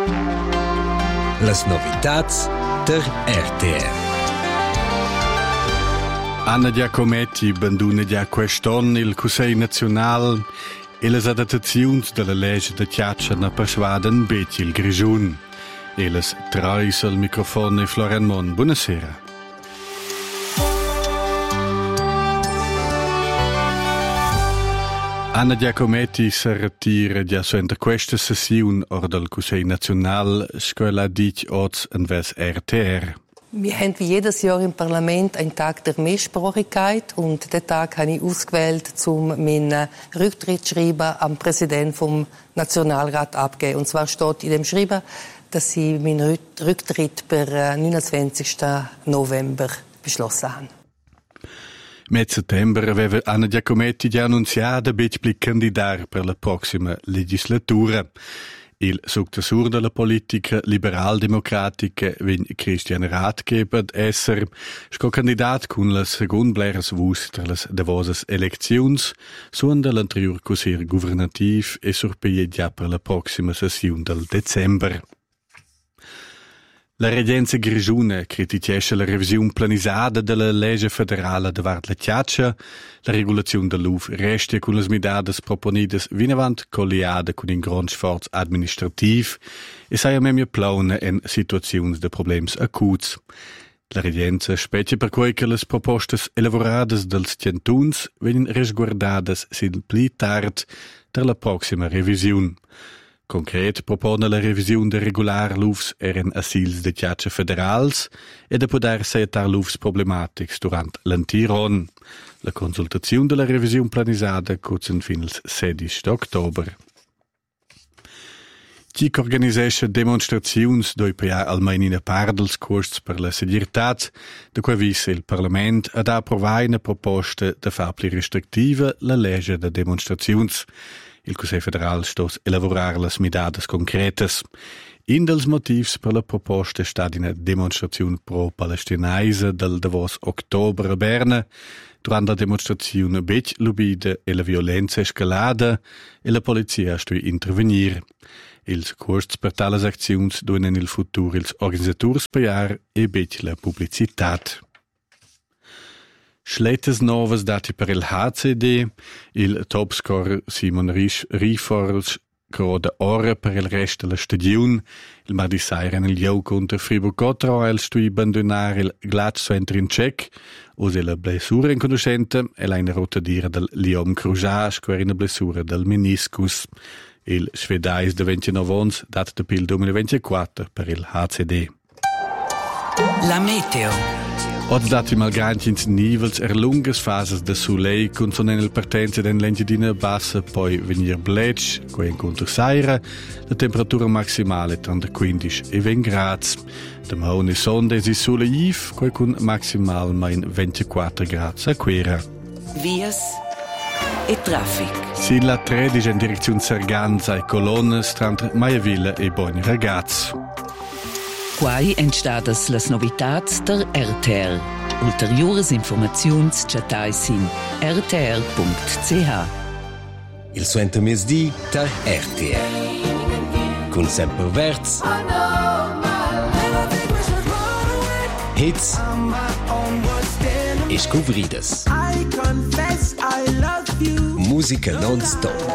Las novitats der RTR. Anna Giacometti banduna già quest'anno il Consiglio Nazionale e le adattazioni della legge de Chiaccia na persvaden beti il Grigiun. E les traes al microfono Florian Mon. Buonasera. Anna Giacometti si ritira già sulla questa sessione or del Consiglio Nazionale, scuola dic oz envers RTR. Wir haben wie jedes Jahr im Parlament einen Tag der Mehrsprachigkeit und den Tag habe ich ausgewählt, um meinen Rücktrittsschreiben am Präsidenten vom Nationalrat abzugeben. Und zwar steht in dem Schreiben, dass ich meinen Rücktritt per 29. November beschlossen habe. Mezzo settembre aveva Anna Giacometti già annunciato che sarebbe candidata per la prossima legislatura. Il successore della politica liberal-democratica, Christian Rathgeber, essere candidato con la seconda bleras vus tra le devosas elezioni, suon dell'anterior Consiglio governativo e sorpeglia già per la prossima sessione del dicembre. La Regenza Grigiuna criticesce la revisione planizzata della legge federale de Vart la Chiaccia, la regolazione dell'UF resta con le medidas proponidas vinavant colliada con un gran sforzo amministrativo e saia memia plauna in situazioni de problems acuts. La Regenza specie per cui che le proposte elaborate dels centuns vengono resguardate sil pli tard per la prossima revisione. Concret propone la revisione de regular l'UFs eren assils de Chiaccia federals e de poder setar l'UFs problematics durant l'antiron. La consultazione della revisione planizzata cuzen fin il 16 d'october. Chi organisesce demonstrazioni dove pia almeno una part dels costs per la seguretat, de cui visse il Parlament ad approvare una proposta de far pli restrictiva la legge de demonstrazioni. Il Consiglio federale sta a elaborare le medidas concretas. In dels motivs per la proposta sta una demonstrazione pro-palestinaise del Davos Oktober a Berna, durant la demonstrazione bec lubida e la violenza escalada e la polizia sta a intervenire. Ils costs per tales aczioni donen il futuro ils organisators paiar e bec la publicitat. Schlettes novas dati per il HCD, il topscorer Simon Rifors croda ora per il resto della stagione, il mardi sera nel gioco contro Fribourg-Gotteron el stui abbandonare il Glatz-Center in Cech, ose la blessura inconoscente e la in rotadira del Liom Crujage, che era una blessura del meniscus. Il svedais de 29 ans dat per il 2024 per il HCD. La meteo. Oggi dati malganti in nivels lungas fases de soleil con sonene partenze den lentidina bassa poi venir blec, coi incontro saira, la temperatura maximale tra 15 e 20 gradi. Domani sonde si soleiv, coi con maximal main 24 gradi a quera. Vias e traffic. Si la 13 in direzione Sarganza e colonne tra Maiavilla e Bogni Ragazzi. Quai entstadas las novitats der RTR. Ulteriores informaziuns chatais in rtr.ch. Il suento mesdì der RTR. Con sempre verz. Hits. E scouvridas. Musica non-stop.